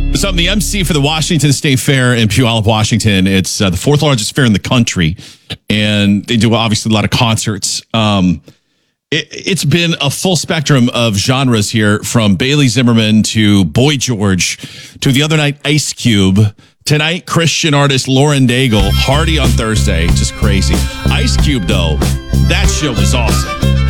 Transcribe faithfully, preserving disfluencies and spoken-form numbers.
So I'm the M C for the Washington State Fair in Puyallup, Washington. It's uh, the fourth largest fair in the country, and they do obviously a lot of concerts. Um, it, it's been a full spectrum of genres here, from Bailey Zimmerman to Boy George to the other night Ice Cube. Tonight, Christian artist Lauren Daigle. Hardy on Thursday, just crazy. Ice Cube, though, that show was awesome.